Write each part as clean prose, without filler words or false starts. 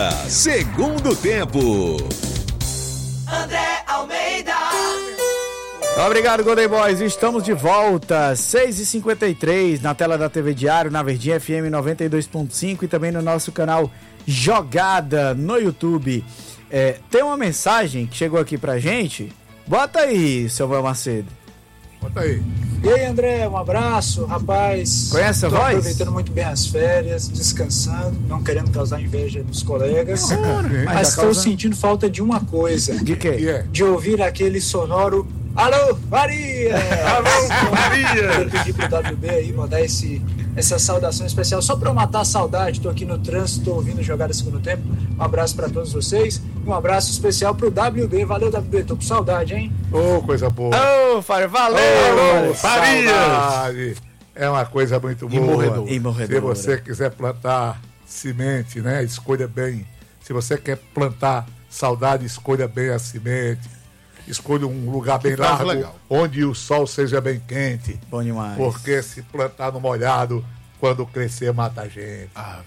Segundo tempo. André Almeida. Obrigado, Golden Boys. Estamos de volta, 6h53, na tela da TV Diário, na Verdinha FM 92.5 e também no nosso canal Jogada no YouTube. Tem uma mensagem que chegou aqui pra gente. Bota aí, seu Val Macedo. Bota aí. E aí, André, um abraço, rapaz. Conhece a voz? Aproveitando muito bem as férias, descansando, não querendo causar inveja nos colegas. Mas estou sentindo falta de uma coisa. De quê? De ouvir aquele sonoro Alô, Maria! Alô, Maria! Eu pedi pro WB aí mandar essa saudação especial só pra eu matar a saudade. Tô aqui no trânsito, tô ouvindo Jogada Segundo Tempo. Um abraço pra todos vocês. Um abraço especial pro WB. Valeu, WB. Tô com saudade, hein? Ô, coisa boa. Ô, Fábio, valeu! Saudade. É uma coisa muito boa. Imorredor. Se você quiser plantar semente, né? Escolha bem. Se você quer plantar saudade, escolha bem a semente. Escolha um lugar bem largo, onde o sol seja bem quente. Bom demais. Porque se plantar no molhado, quando crescer, mata a gente.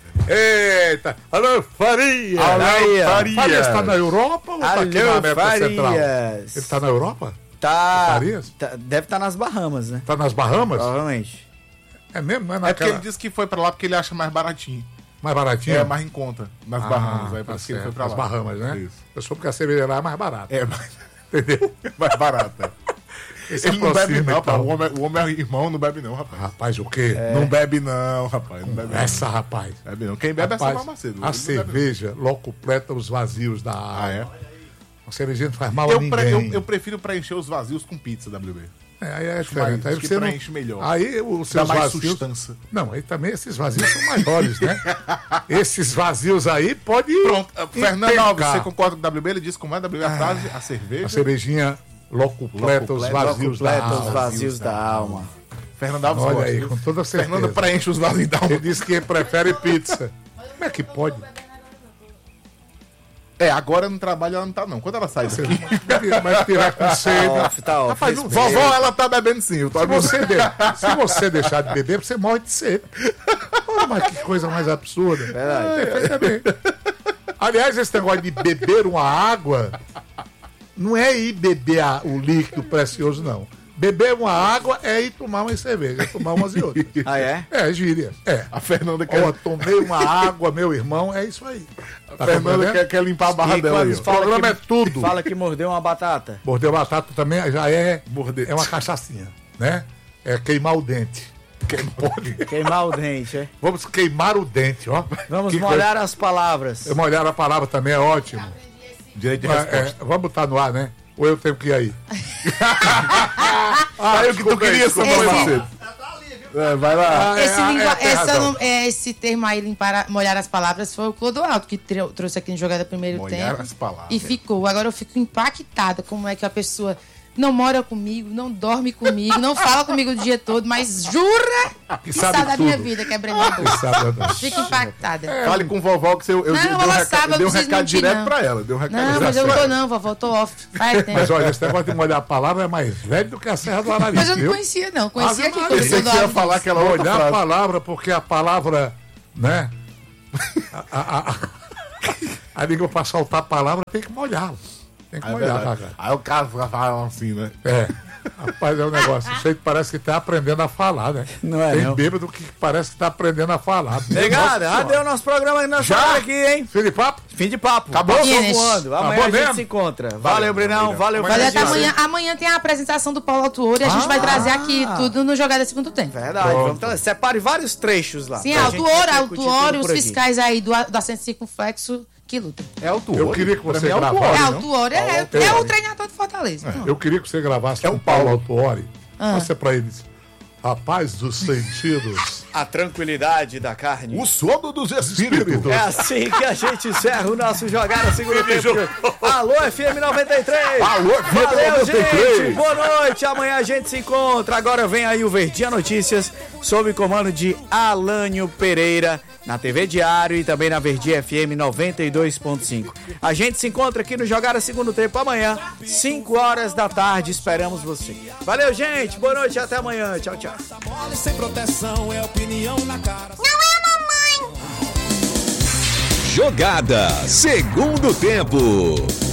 Eita! Alô, Faria! Faria está na Europa ou está aqui na América Central? Ele está na Europa? Tá, deve estar nas Bahamas, né? Está nas Bahamas? Provavelmente. É mesmo? Não é naquela... É porque ele disse que foi pra lá porque ele acha mais baratinho. Mais baratinho? É, mais em conta. Nas Bahamas. Aí parece que ele foi pra lá. Nas Bahamas, né? Isso. Eu soube que a cerveja lá é mais barata. É, entendeu? Mais barata. Ele não bebe não, rapaz. O homem é irmão, não bebe não, rapaz. Rapaz, o quê? Não bebe não, rapaz. Não bebe essa, rapaz. Bebe não. Quem bebe é só Macedo. A cerveja logo completa os vazios da água. É? A cerveja não faz mal a ninguém. Eu prefiro preencher os vazios com pizza, WB. Aí é diferente. Aí você preenche melhor. Aí os seus dá mais vazios... sustância. Não, aí também esses vazios são maiores, né? Esses vazios aí pode... Pronto. Fernando Alves, você concorda com o WB? Ele disse como é WB a frase? A cerveja... A cervejinha logo completa os vazios da alma. Fernando Alves olha gosta, aí, viu? com toda certeza. Fernando preenche os vazios da alma. Ele disse que prefere pizza. Como é que pode? Agora no trabalho ela não tá não. Quando ela sai daqui... Vai tirar com sede. Rapaz, vovó, ela tá bebendo sim. Se você deixar de beber, você morre de sede. Mas que coisa mais absurda. Perfeitamente. Aliás, esse negócio de beber uma água não é ir beber o líquido precioso, não. Beber uma água é ir tomar uma cerveja, tomar umas e outras. Ah, é? É, gíria. É. A Fernanda quer... tomei uma água, meu irmão, é isso aí. A Fernanda quer limpar a barra dela aí. O programa é tudo. Fala que mordeu uma batata. Mordeu batata também já é uma cachaçinha, né? É queimar o dente. Queimar o dente, é? Vamos queimar o dente, ó. Vamos molhar as palavras. Molhar a palavra também é ótimo. Direito de resposta. Vamos botar no ar, né? Ou eu tenho que ir aí? O que tu queria saber, Macedo? Vai lá. Esse termo aí, molhar as palavras, foi o Clodoaldo que trouxe aqui no Jogada Primeiro molhar Tempo. As palavras. E ficou. Agora eu fico impactada como é que a pessoa não mora comigo, não dorme comigo, não fala comigo o dia todo, mas jura que sabe da minha vida, que é brindador. Fico impactada. Fale com vovó que eu dei um recado direto pra ela. Não, mas eu não tô não, vovó, tô off. Mas olha, esse negócio de molhar a palavra é mais velho do que a Serra do Ararim. Mas eu não conhecia, não. Conhecia que eu sei que você ia falar aquela outra molhar frase. A palavra, porque a palavra, né? A língua pra soltar a palavra tem que molhá-la. Tem que molhar, cara. Aí o cara fala assim, né? Rapaz, é um negócio. O jeito parece que tá aprendendo a falar, né? Não é, tem não. Bêbado que parece que tá aprendendo a falar. Obrigado, já deu nosso programa aí nessa hora aqui, hein? Fim de papo? Fim de papo. Acabou? Tô voando. Amanhã a gente mesmo? se encontra. Valeu, Brinão. Valeu, até amanhã tem a apresentação do Paulo Autuori e a gente vai trazer aqui tudo no Jogada Segundo Tempo. Verdade. Vamos separe vários trechos lá. Sim, Autuori, os fiscais aí do assento circunflexo que lutam. É Autuori. Eu queria que você gravasse. Autuori é o treinador do Fortaleza. Eu queria que você gravasse com o Paulo Autuori. Mostra pra eles. A paz dos sentidos. A tranquilidade da carne. O sono dos espíritos. É assim que a gente encerra o nosso Jogada Segundo Tempo. Alô, FM 93. Alô, FM 93. Valeu, gente. Boa noite. Amanhã a gente se encontra. Agora vem aí o Verdinha Notícias, sob comando de Alânio Pereira, na TV Diário e também na Verdinha FM 92.5. A gente se encontra aqui no Jogada Segundo Tempo amanhã, 5 horas da tarde. Esperamos você. Valeu, gente. Boa noite e até amanhã. Tchau, tchau. Sem proteção é opinião na cara. Não é, mamãe! Jogada, segundo tempo.